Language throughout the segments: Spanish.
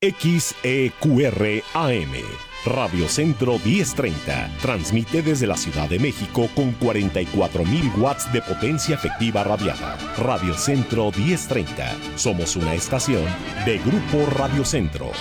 XEQR AM, Radio Centro 1030, transmite desde la Ciudad de México con 44.000 watts de potencia efectiva radiada. Radio Centro 1030, somos una estación de Grupo Radio Centro.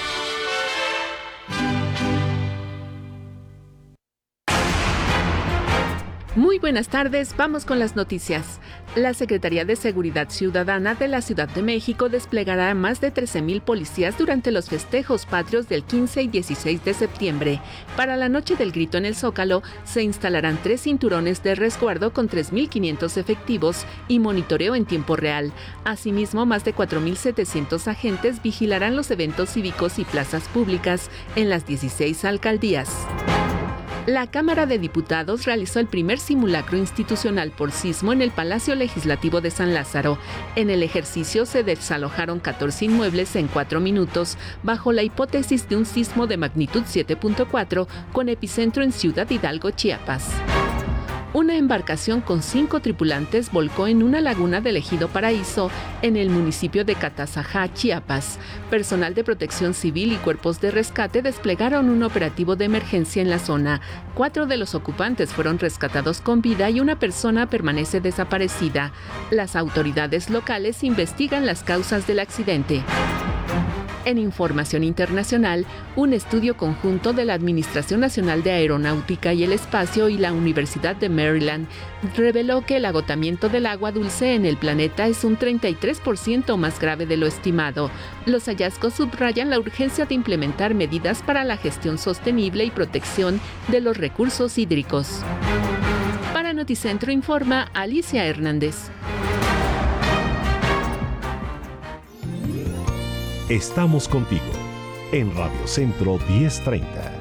Muy buenas tardes, vamos con las noticias. La Secretaría de Seguridad Ciudadana de la Ciudad de México desplegará más de 13,000 policías durante los festejos patrios del 15 y 16 de septiembre. Para la Noche del Grito en el Zócalo, se instalarán 3 cinturones de resguardo con 3,500 efectivos y monitoreo en tiempo real. Asimismo, más de 4,700 agentes vigilarán los eventos cívicos y plazas públicas en las 16 alcaldías. La Cámara de Diputados realizó el primer simulacro institucional por sismo en el Palacio Legislativo de San Lázaro. En el ejercicio se desalojaron 14 inmuebles en 4 minutos, bajo la hipótesis de un sismo de magnitud 7.4 con epicentro en Ciudad Hidalgo, Chiapas. Una embarcación con 5 tripulantes volcó en una laguna del Ejido Paraíso, en el municipio de Catazajá, Chiapas. Personal de protección civil y cuerpos de rescate desplegaron un operativo de emergencia en la zona. 4 de los ocupantes fueron rescatados con vida y una persona permanece desaparecida. Las autoridades locales investigan las causas del accidente. En información internacional, un estudio conjunto de la Administración Nacional de Aeronáutica y el Espacio y la Universidad de Maryland reveló que el agotamiento del agua dulce en el planeta es un 33% más grave de lo estimado. Los hallazgos subrayan la urgencia de implementar medidas para la gestión sostenible y protección de los recursos hídricos. Para Noticentro informa Alicia Hernández. Estamos contigo en Radio Centro 1030.